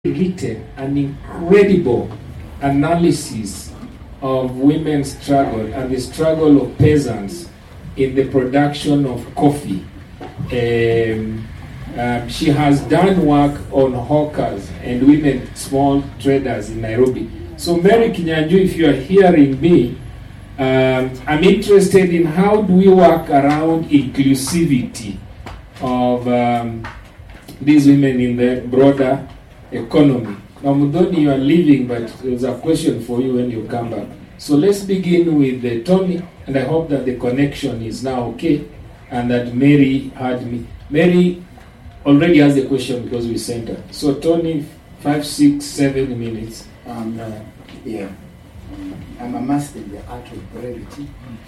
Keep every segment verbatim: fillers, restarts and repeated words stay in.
written an incredible analysis of women's struggle and the struggle of peasants in the production of coffee. Um, um, she has done work on hawkers and women small traders in Nairobi. So Mary Kinyanjui, if you are hearing me, um, I'm interested in how do we work around inclusivity of um, these women in the broader economy. Now, Mudoni, you are leaving, but there's a question for you when you come back. So let's begin with uh, Tony, and I hope that the connection is now okay, and that Mary heard me. Mary already has a question because we sent her. So Tony, five, six, seven minutes. Um, uh, yeah, I'm a master in the art of brevity.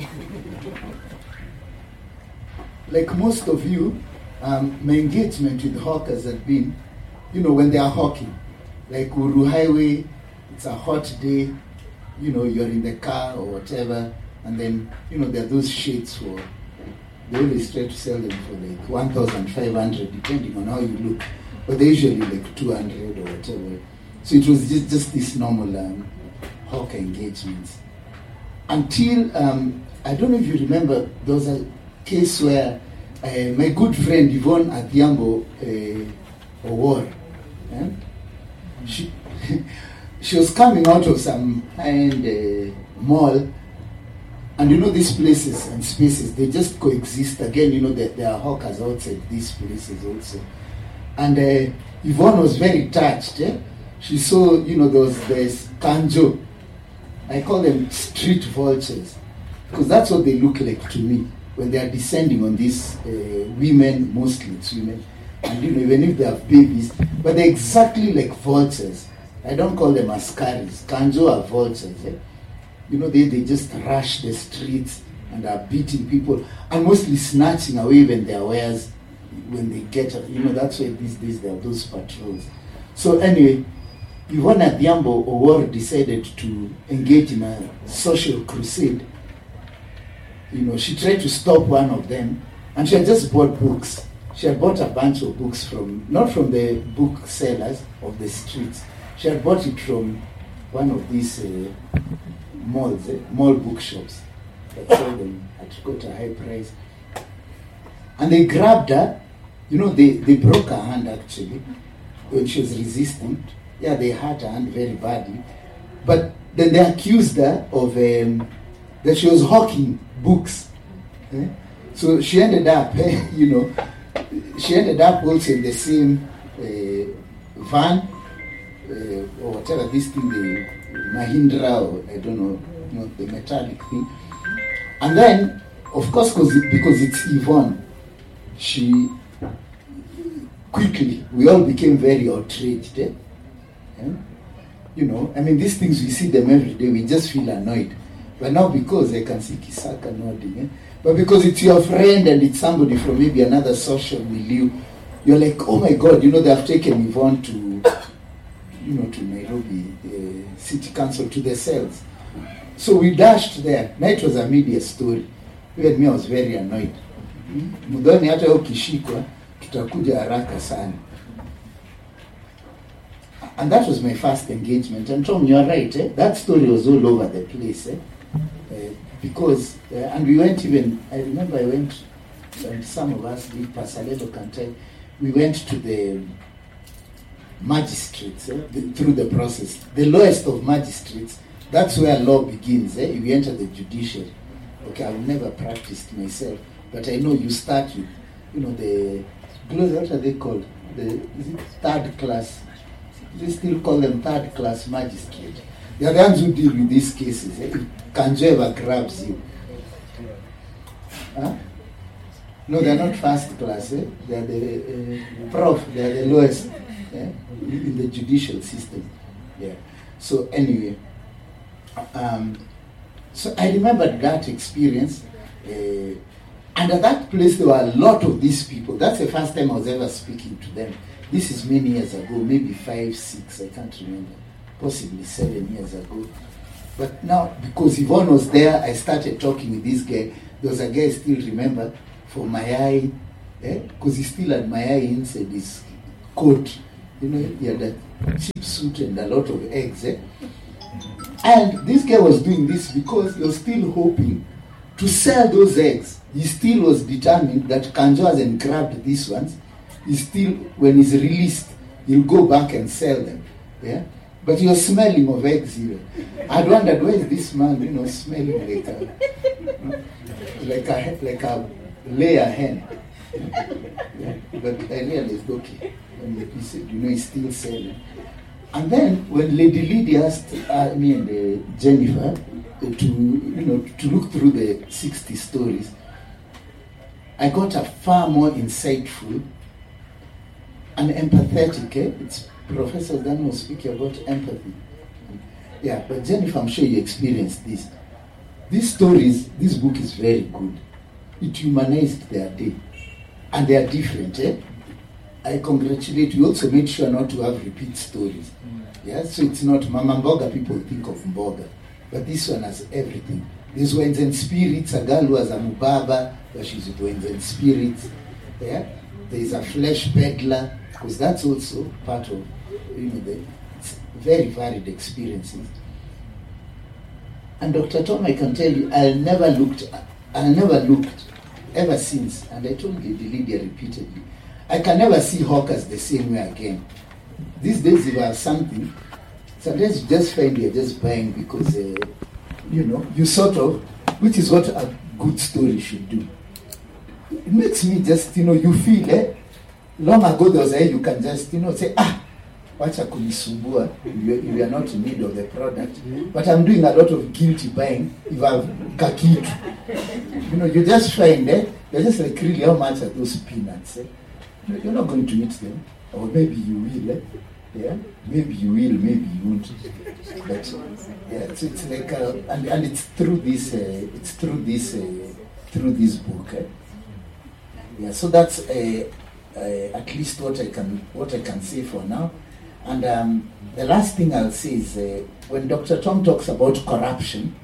Like most of you, um, my engagement with hawkers had been, you know, when they are hawking, like Uru Highway, it's a hot day, you know, you're in the car or whatever, and then, you know, there are those shades for, they always try to sell them for like one thousand five hundred, depending on how you look, but they're usually like two hundred or whatever. So it was just, just this normal um, hawker engagements. Until, um, I don't know if you remember, there was a case where uh, my good friend Yvonne Adhiambo uh, Owor, eh? she she was coming out of some high-end uh, mall, and you know these places and spaces, they just coexist. Again, you know, there, there are hawkers outside these places also. And uh, Yvonne was very touched. Eh? She saw, you know, those there's kanjo. I call them street vultures, because that's what they look like to me when they are descending on these uh, women, mostly it's women, and you know, even if they have babies, but they're exactly like vultures. I don't call them askaris. Kanjo are vultures. Eh? You know, they, they just rush the streets and are beating people and mostly snatching away even their wares when they get up. You know, that's why these days there are those patrols. So anyway, Yvonne Adhiambo Owor decided to engage in a social crusade. You know, she tried to stop one of them, and she had just bought books. She had bought a bunch of books from, not from the booksellers of the streets. She had bought it from one of these uh, malls, eh, mall bookshops that sold them at quite a high price. And they grabbed her. You know, they, they broke her hand actually when she was resisting. Yeah, they hurt her hand very badly. But then they accused her of um, that she was hawking books. Eh? So she ended up, eh, you know, she ended up also in the same uh, van uh, or whatever this thing, the Mahindra or I don't know, you know, the metallic thing. And then, of course, cause it, because it's Yvonne, she quickly, we all became very outraged. Eh? Eh? You know, I mean, these things, we see them every day, we just feel annoyed. But now because I can see Kisaka nodding, eh? But because it's your friend and it's somebody from maybe another social milieu, you're like, oh my God, you know, they have taken Yvonne to, you know, to Nairobi uh, City Council, to the cells. So we dashed there. Now it was a media story. Even me, I was very annoyed. Mudoni hata ukishikwa, tutakuja haraka sana. And that was my first engagement. And Tom, you're right, eh? That story was all over the place. Eh? Uh, because, uh, and we went even, I remember I went, and some of us did, Pasalelo can tell, we went to the magistrates eh? the, through the process. The lowest of magistrates, that's where law begins. Eh? You enter the judiciary. Okay, I've never practiced myself, but I know you start with, you know, the, what are they called? The is it third class? They still call them third class magistrate. They are the ones who deal with these cases. Eh? Kanjo ever grabs you. Huh? No, they are not first class. Eh? They are the uh, prof. They are the lowest eh? in the judicial system. Yeah. So anyway, um, so I remembered that experience. Uh, and at that place, there were a lot of these people. That's the first time I was ever speaking to them. This is many years ago, maybe five, six, I can't remember, possibly seven years ago. But now, because Yvonne was there, I started talking with this guy. There was a guy I still remember, for my eye, eh? Because he still had my eye inside his coat. You know, he had a cheap suit and a lot of eggs. Eh? And this guy was doing this because he was still hoping to sell those eggs. He still was determined that Kanjo hasn't grabbed these ones. He still, when he's released, he'll go back and sell them. Yeah? But he was smelling of eggs here. I'd wondered, where is this man, you know, smelling like a, like a, like a layer hen. Yeah? But I realized, okay, and he said, you know, he's still selling. And then when Lady Lydia asked uh, me and uh, Jennifer uh, to, you know, to look through the sixty stories, I got a far more insightful and empathetic. Eh? It's Professor Dan was speaking about empathy. Yeah, but Jennifer, I'm sure you experienced this. These stories, this book is very good. It humanized their day. And they are different. Eh? I congratulate you. Also made sure not to have repeat stories. Yeah, so it's not Mama Mboga, people think of Mboga. But this one has everything. There's Winds and Spirits, a girl who has a Mubaba, but she's with Winds and Spirits. Yeah? There's a flesh peddler, because that's also part of, you know, the very varied experiences. And Doctor Tom, I can tell you, I never looked, I never looked, ever since, and I told Lady Lydia repeatedly, I can never see hawkers the same way again. These days, if you have something, sometimes you just find you're just buying because, uh, you know, you sort of, which is what a good story should do. It makes me just, you know, you feel, eh? Long ago there was a, you can just, you know, say, ah, wacha kunisumbua, you are not in need of the product. But I'm doing a lot of guilty buying if I've kakitu. You know, you just find, eh? You're just like, really, how much are those peanuts, eh? You're not going to eat them. Or maybe you will, eh? Yeah? Maybe you will, maybe you won't. But, yeah, it's, it's like, uh, and, and it's through this, uh, it's through this, uh, through this book, eh? Yeah, so that's uh, uh, at least what I can what I can say for now. And um, the last thing I'll say is uh, when Doctor Tom talks about corruption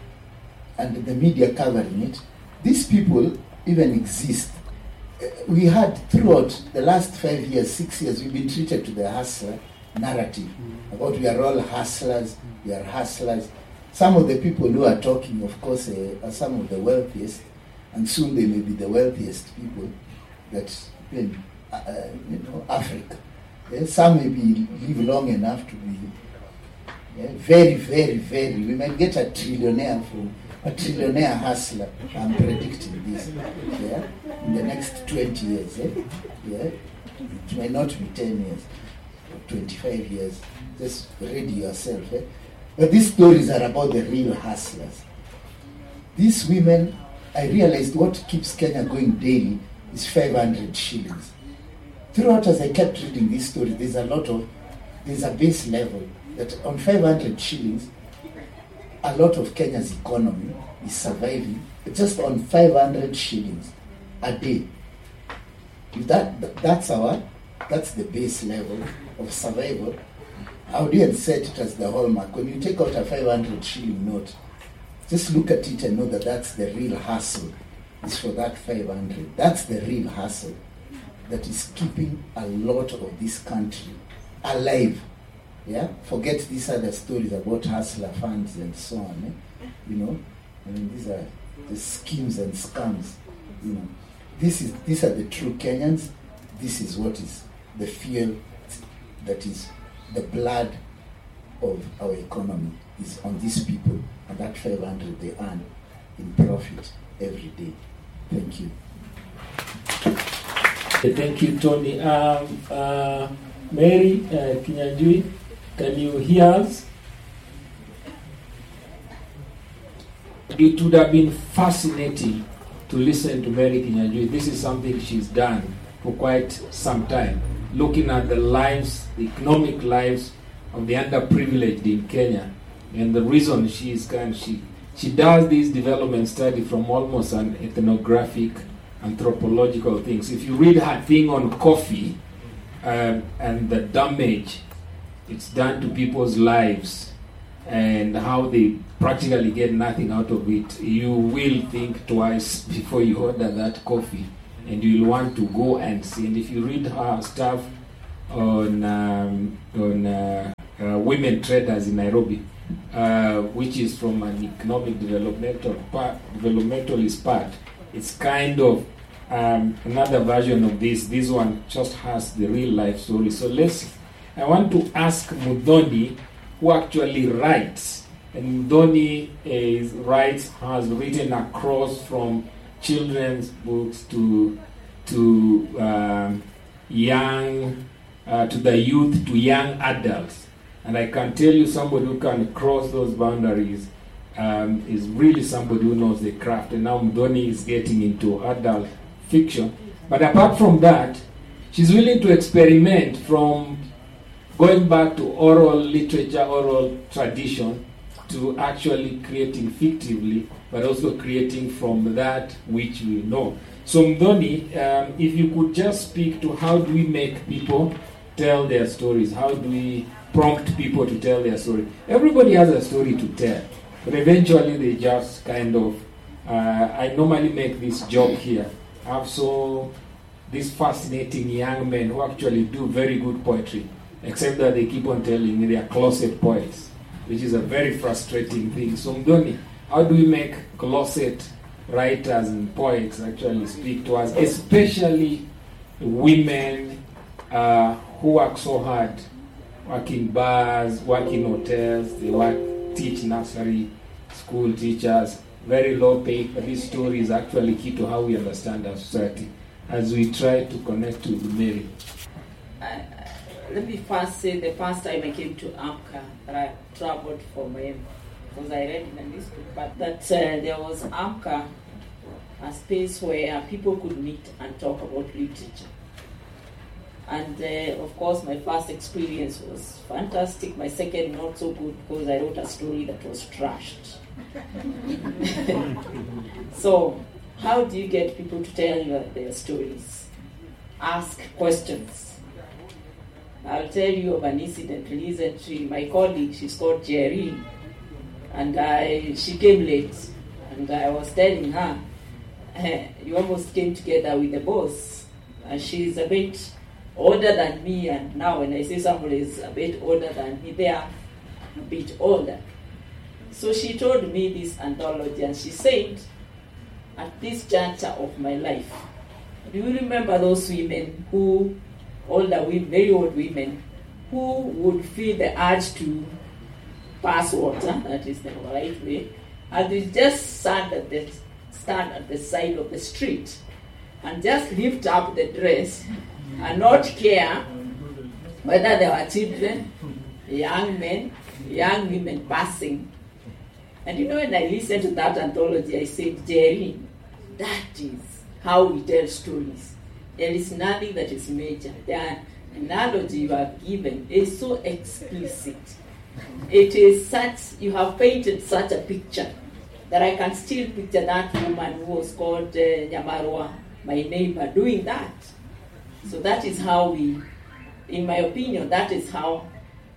and the media covering it, these people even exist. Uh, we had throughout the last five years, six years, we've been treated to the hustler narrative about we are all hustlers, we are hustlers. Some of the people who are talking, of course, uh, are some of the wealthiest. And soon they may be the wealthiest people that in uh, you know, Africa. Yeah, some may be live long enough to be yeah, very, very, very. We might get a trillionaire from a trillionaire hustler. I'm predicting this. Yeah, in the next twenty years. Eh? Yeah, it may not be ten years, or twenty-five years. Just ready yourself. Eh? But these stories are about the real hustlers. These women. I realized what keeps Kenya going daily is five hundred shillings. Throughout, as I kept reading this story, there's a lot of, there's a base level that on five hundred shillings, a lot of Kenya's economy is surviving just on five hundred shillings a day. That, that's our, that's the base level of survival. I wouldn't set it as the hallmark. When you take out a five hundred shilling note, just look at it and know that that's the real hustle. It's for that five hundred. That's the real hustle that is keeping a lot of this country alive. Yeah? Forget these other stories about hustler funds and so on. Eh? You know, I mean, these are the schemes and scams. You know, this is these are the true Kenyans. This is what is the fuel that is the blood of our economy is on these people, and that five hundred they earn in profit every day. Thank you. Thank you, Tony. Um, uh, Mary uh, Kinyanjui, can you hear us? It would have been fascinating to listen to Mary Kinyanjui. This is something she's done for quite some time, looking at the lives, the economic lives of the underprivileged in Kenya. And the reason she is kind, she she does this development study from almost an ethnographic, anthropological things. If you read her thing on coffee um, and the damage it's done to people's lives and how they practically get nothing out of it, you will think twice before you order that coffee, and you'll want to go and see. And if you read her stuff on um, on uh, uh, women traders in Nairobi, uh, which is from an economic developmental part, developmentalist part. It's kind of um, another version of this. This one just has the real life story. So let's. I want to ask Muthoni, who actually writes, and Muthoni is writes has written across from children's books to to um, young uh, to the youth to young adults, and I can tell you somebody who can cross those boundaries um, is really somebody who knows the craft. And now Muthoni is getting into adult fiction, but apart from that, she's willing to experiment from going back to oral literature, oral tradition, to actually creating fictively, but also creating from that which we know. So Muthoni, um, if you could just speak to how do we make people tell their stories? How do we prompt people to tell their story? Everybody has a story to tell, but eventually they just kind of, uh, I normally make this joke here. I have so these fascinating young men who actually do very good poetry, except that they keep on telling me they are closet poets, which is a very frustrating thing. So Muthoni, how do we make closet writers and poets actually speak to us, especially women uh, who work so hard, work in bars, work in hotels, they work, teach nursery, school teachers, very low pay, but this story is actually key to how we understand our society as we try to connect with Mary. Uh, let me first say the first time I came to AMCA, that I traveled for my, because I read in a newspaper, but that uh, there was AMCA, a space where people could meet and talk about literature. And uh, of course, my first experience was fantastic. My second, not so good, because I wrote a story that was trashed. So, how do you get people to tell you their stories? Ask questions. I'll tell you of an incident recently. My colleague, she's called Jerry, and I, she came late, and I was telling her, you almost came together with the boss, and she's a bit older than me, and now when I say somebody is a bit older than me, they are a bit older. So she told me this anthology, and she said, at this juncture of my life, do you remember those women who, older women, very old women, who would feel the urge to pass water, that is the right way, and they just stand at the, stand at the side of the street and just lift up the dress and not care whether there were children, young men, young women passing. And you know, when I listened to that anthology, I said, Jerry, that is how we tell stories. There is nothing that is major. The analogy you have given is so explicit. It is such, you have painted such a picture that I can still picture that woman who was called uh, Nyamarwa, my neighbor, doing that. So that is how we, in my opinion, that is how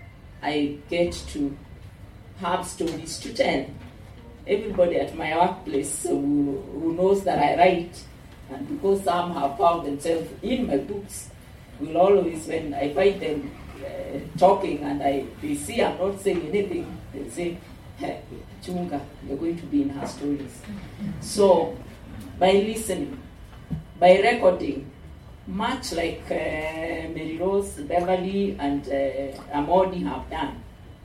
I get to have stories to tell. Everybody at my workplace who, who knows that I write, and because some have found themselves in my books, will always, when I find them uh, talking and I they see I'm not saying anything, they say, hey, Chunga, you're going to be in her stories. So, by listening, by recording, much like uh, Mary Rose, Beverly, and uh, Amodi have done.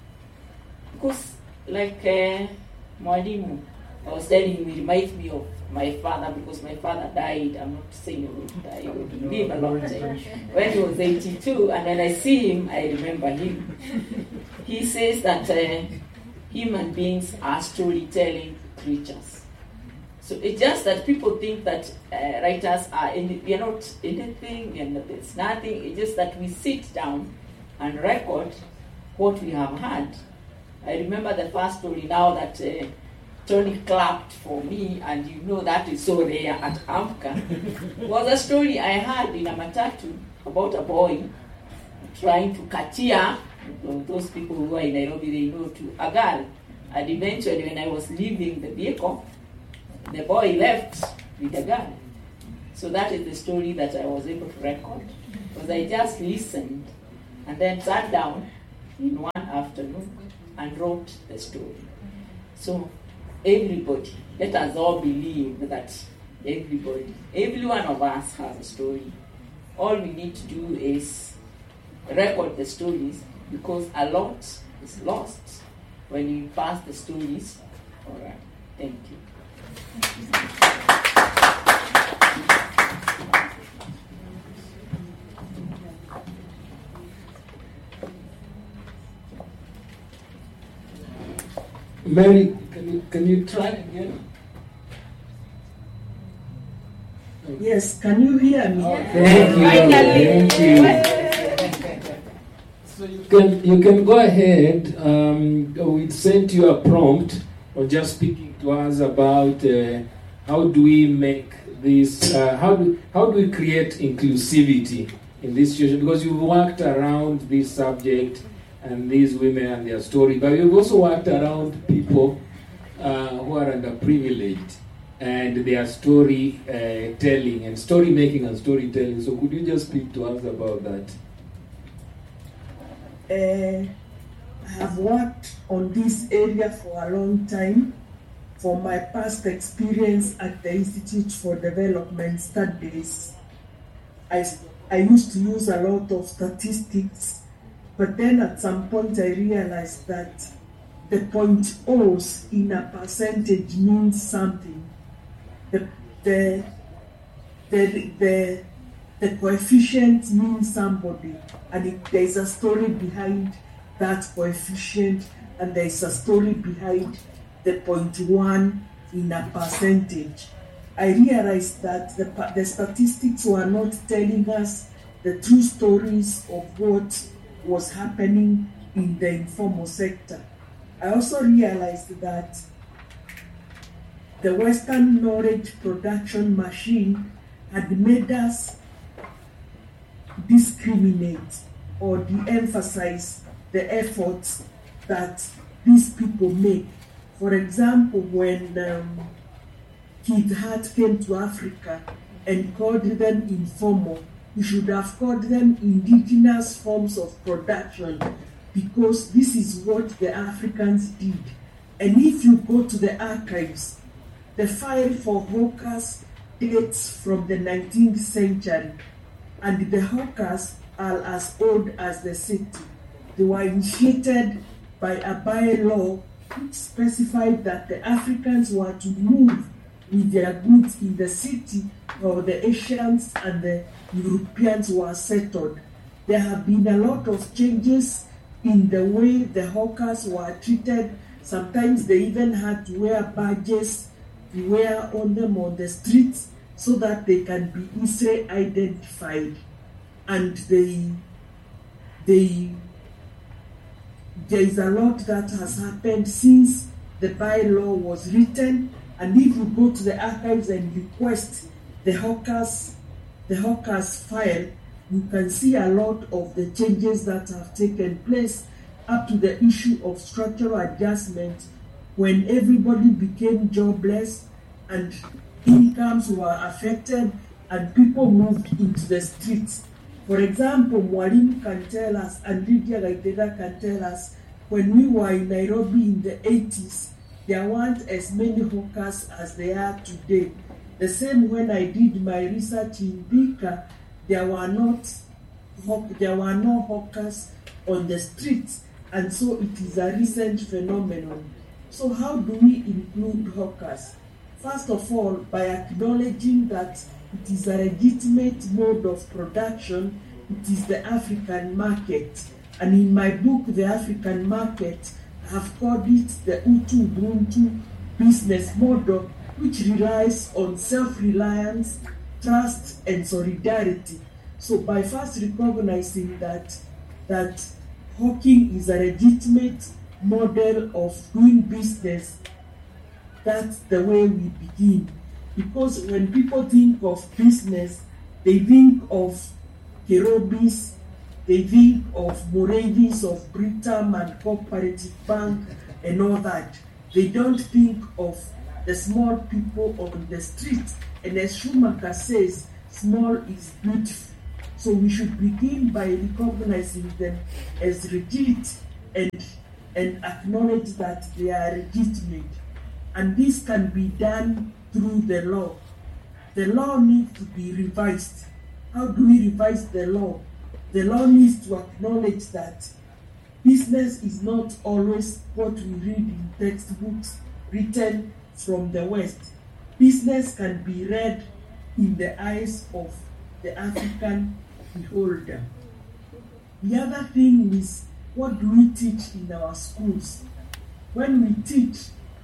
Because, like uh, Mwalimu, I was telling you, it reminds me of my father, because my father died. I'm not saying he would die, he would live a long time. When he was eighty-two, and when I see him, I remember him. He says that uh, human beings are storytelling creatures. So it's just that people think that uh, writers are, any, we are not anything, and there's nothing. It's just that we sit down and record what we have had. I remember the first story now that uh, Tony clapped for me, and you know that is so rare at AMCA, was a story I had in a matatu about a boy trying to katia, those people who are in Nairobi, they know, to a girl. And eventually, when I was leaving the vehicle, the boy left with the girl. So that is the story that I was able to record. Because I just listened and then sat down in one afternoon and wrote the story. So everybody, let us all believe that everybody, every one of us has a story. All we need to do is record the stories, because a lot is lost when you pass the stories. All right, thank you. Mary, can you, can you try again? Yes, can you hear me? Oh, thank you, thank you. So you can, you can go ahead. Um, we sent you a prompt or just speaking to us about uh, how do we make this, uh, how do how do we create inclusivity in this situation? Because you've worked around this subject and these women and their story, but you've also worked around people uh, who are underprivileged and their story uh, telling and story making and storytelling. So could you just speak to us about that? Uh, I have worked on this area for a long time. From my past experience at the Institute for Development Studies, I, I used to use a lot of statistics, but then at some point I realized that the point O's in a percentage means something. The, the, the, the, the coefficient means somebody, and it, there is a story behind that coefficient, and there is a story behind the point one in a percentage. I realized that the, the statistics were not telling us the true stories of what was happening in the informal sector. I also realized that the Western knowledge production machine had made us discriminate or de-emphasize the efforts that these people make. For example, when um, Keith Hart came to Africa and called them informal, he should have called them indigenous forms of production, because this is what the Africans did. And if you go to the archives, the file for hawkers dates from the nineteenth century, and the hawkers are as old as the city. They were initiated by a bylaw which specified that the Africans were to move with their goods in the city where the Asians and the Europeans were settled. There have been a lot of changes in the way the hawkers were treated. Sometimes they even had to wear badges to wear on them on the streets so that they can be easily identified. And they, they, there is a lot that has happened since the bylaw was written. And if you go to the archives and request the hawkers, the hawkers file, you can see a lot of the changes that have taken place, up to the issue of structural adjustment, when everybody became jobless and incomes were affected and people moved into the streets. For example, Mwalimu can tell us, and Lydia Gaitega can tell us, when we were in Nairobi in the eighties, there weren't as many hawkers as there are today. The same when I did my research in Bika, there were not there were no hawkers on the streets, and so it is a recent phenomenon. So how do we include hawkers? First of all, by acknowledging that it is a legitimate mode of production, it is the African market. And in my book, The African Market, I have called it the Utu Ubuntu business model, which relies on self-reliance, trust, and solidarity. So by first recognizing that, that hawking is a legitimate model of doing business, that's the way we begin. Because when people think of business, they think of Kerobis, they think of Moravis, of Britam and Cooperative Bank and all that. They don't think of the small people on the street. And as Schumacher says, small is beautiful. So we should begin by recognizing them as legit and, and acknowledge that they are legitimate. And this can be done through the law. The law needs to be revised. How do we revise the law? The law needs to acknowledge that business is not always what we read in textbooks written from the West. Business can be read in the eyes of the African beholder. The other thing is, what do we teach in our schools? When we teach,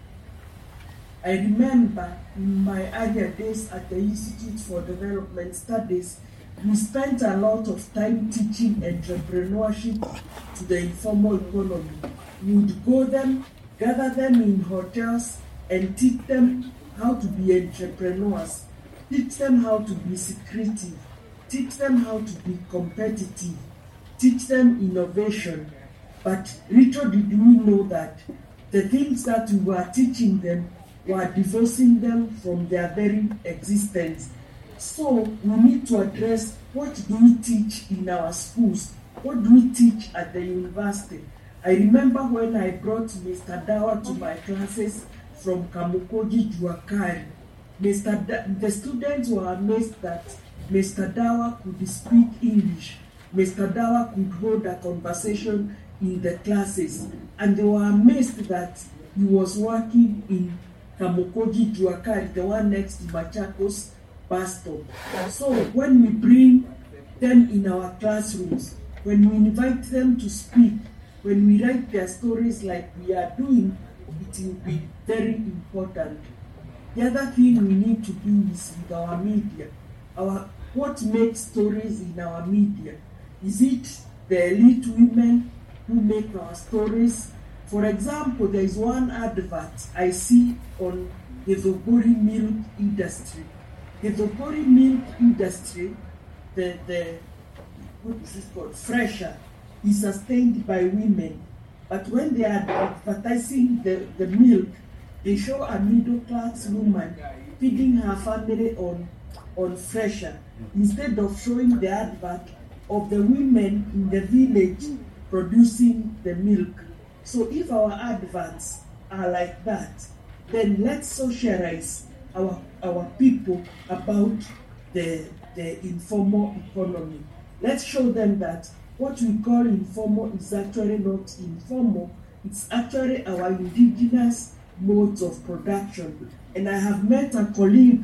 I remember in my earlier days at the Institute for Development Studies, we spent a lot of time teaching entrepreneurship to the informal economy. We would go them, gather them in hotels, and teach them how to be entrepreneurs, teach them how to be secretive, teach them how to be competitive, teach them innovation. But little did we know that the things that we were teaching them were divorcing them from their very existence. So we need to address, what do we teach in our schools? What do we teach at the university? I remember when I brought Mister Dawa to my classes from Kamukoji Juakari. Mister Da- the students were amazed that Mister Dawa could speak English. Mister Dawa could hold a conversation in the classes. And they were amazed that he was working in Kamukoji Juakari, the one next to Machakos bus stop. So when we bring them in our classrooms, when we invite them to speak, when we write their stories like we are doing, it will be very important. The other thing we need to do is with our media. Our what makes stories in our media? Is it the elite women who make our stories? For example, there is one advert I see on the Zogori milk industry. The Zogori milk industry, the, the what is this called? Fresher, is sustained by women. But when they are advertising the, the milk, they show a middle-class woman feeding her family on, on Fresher, instead of showing the advert of the women in the village producing the milk. So if our adverts are like that, then let's socialize our our people about the, the informal economy. Let's show them that what we call informal is actually not informal. It's actually our indigenous modes of production. And I have met a colleague,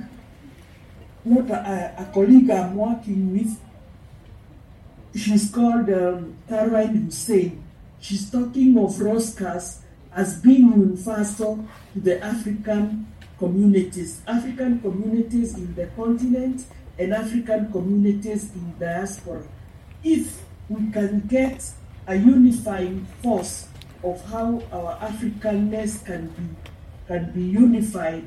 not a, a colleague I'm working with. She's called um, Caroline Hussein. She's talking of Roscas as being universal to the African communities, African communities in the continent and African communities in diaspora. If we can get a unifying force of how our Africanness can be can be unified,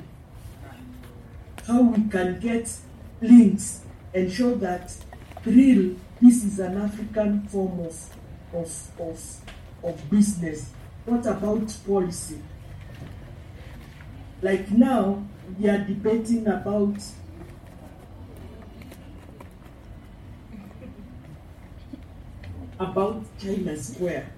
how we can get links and show that real this is an African form of of of of business. What about policy? Like now, we are debating about about China Square.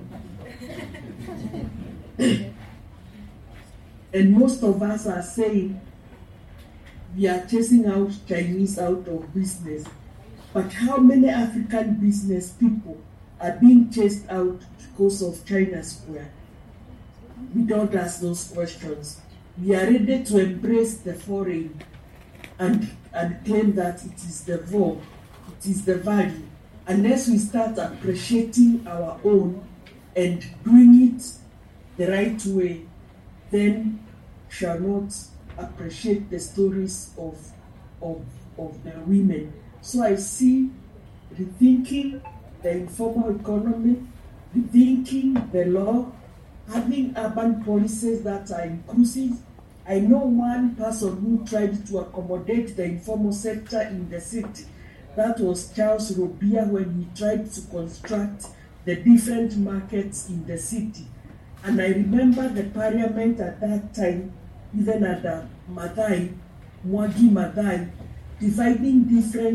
And most of us are saying we are chasing out Chinese out of business. But how many African business people are being chased out because of China Square? We don't ask those questions. We are ready to embrace the foreign and, and claim that it is the vogue, it is the value. Unless we start appreciating our own and doing it the right way, then shall not appreciate the stories of, of, of the women. So I see rethinking the informal economy, rethinking the law, having urban policies that are inclusive. I know one person who tried to accommodate the informal sector in the city. That was Charles Robia when he tried to construct the different markets in the city. And I remember the parliament at that time, even at the Madai, Mwagi Madai, dividing different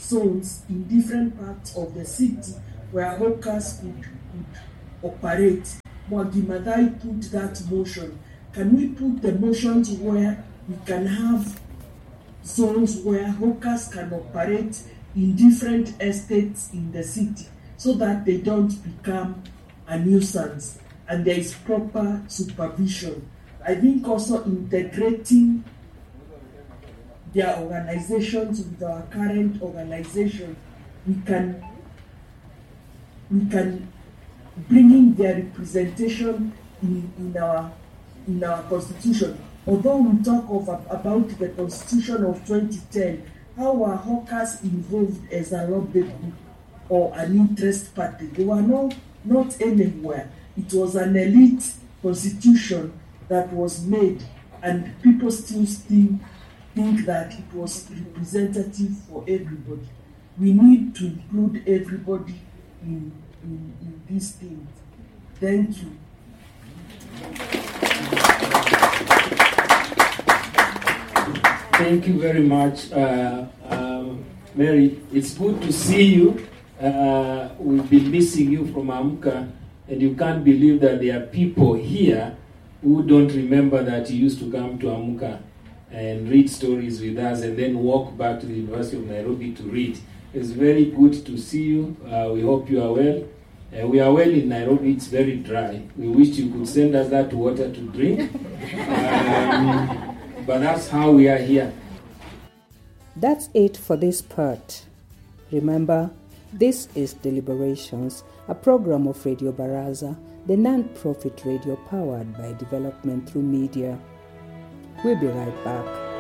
zones in different parts of the city where hawkers could, could operate. Mwangi Maathai put that motion. Can we put the motions where we can have zones where hawkers can operate in different estates in the city so that they don't become a nuisance and there is proper supervision? I think also integrating their organizations with our current organization, we can we can bring in their representation in, in our in our constitution. Although we talk of about the constitution of twenty ten, how were hawkers involved as a lobby group or an interest party? They were not, not anywhere. It was an elite constitution that was made, and people still think, think that it was representative for everybody. We need to include everybody in, in, in this thing. Thank you. Thank you very much, uh, um, Mary. It's good to see you. Uh, we've been missing you from Amka, and you can't believe that there are people here who don't remember that you used to come to Amka and read stories with us and then walk back to the University of Nairobi to read. It's very good to see you. Uh, we hope you are well. Uh, we are well in Nairobi. It's very dry. We wish you could send us that water to drink. Um, but that's how we are here. That's it for this part. Remember, this is Deliberations, a program of Radio Baraza, the non-profit radio powered by development through media. We'll be right back.